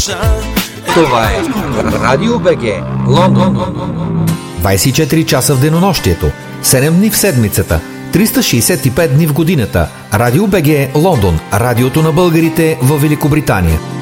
Това е Радио БГ Лондон. 24 часа в денонощието, 7 дни в седмицата, 365 дни в годината. Радио БГ Лондон, радиото на българите във Великобритания.